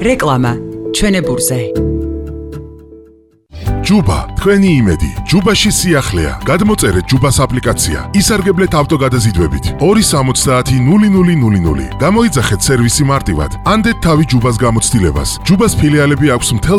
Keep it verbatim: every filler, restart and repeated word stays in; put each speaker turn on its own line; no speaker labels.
რეკლამა ჩვენებურზე.
ჯუბა, თქვენი იმედი. ჯუბაში სიახლეა. გადმოწერეთ ჯუბას აპლიკაცია. ისარგებლეთ ავტოგადაზიდვებით. ორი სამოცდაათი ნული ნული ნული ნული. გამოიძახეთ სერვისი მარტივად. ანდეთ თავი ჯუბას გამოცდილებას. ჯუბას ფილიალები აქვს მთელ